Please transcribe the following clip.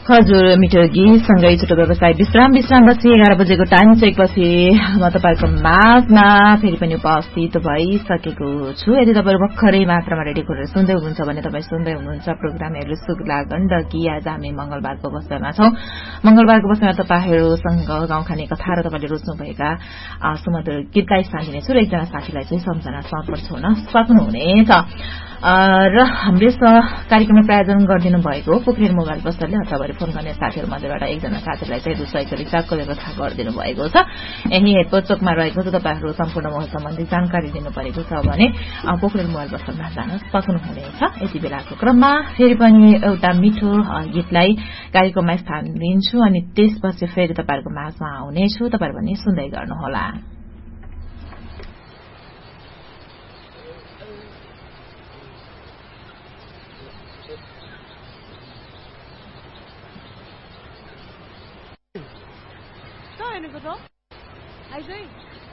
हजुर मिठो गीतसँगै छोटो व्यवसाय विश्रामपछि 11 बजेको टाइम चेकपछि म तपाईँको माझमा फेरि पनि उपस्थित भइसकेको छु। यदि तपाईँ भर्खरै मात्रामा रेडियो खोलेर सुन्दै हुनुहुन्छ भने तपाईँ सुन्दै हुनुहुन्छ प्रोग्रामहरू शुक्ला गण्डकी। आज हामी मंगलबारको बसाइमा छौं। मंगलबारको बसाइमा तपाईँहरूसँग गाउँखाने कथा र तपाईँले रोज्नुभएका सुमधुर गीतलाई स्थान दिनेछु र एकजना साथीलाई चाहिँ सम्झना समर्पण हुन सक्नुहुनेछ। र हाम्रो कार्यक्रममा प्रायोजन गरिदिनु भएको पोखरेल मोबाइल पसलले अथवा फोन गर्ने साथीहरू मध्येबाट एकजना साथीलाई चाहिँ रु100 रिचार्जको व्यवस्था गरिदिनु भएको छ। यही हेडपोचोकमा रहेको छ। तपाईँहरू सम्पूर्ण महल सम्बन्धी जानकारी दिनु परेको छ भने पोखरेल मोबाइल पसलमा जान सक्नुहुनेछ। यति बेलाको क्रममा फेरि पनि एउटा मिठो गीतलाई कार्यक्रममा स्थान दिन्छु अनि त्यसपछि फेरि तपाईँहरूको माझमा आउनेछु। तपाईँहरू पनि सुन्दै गर्नुहोला। I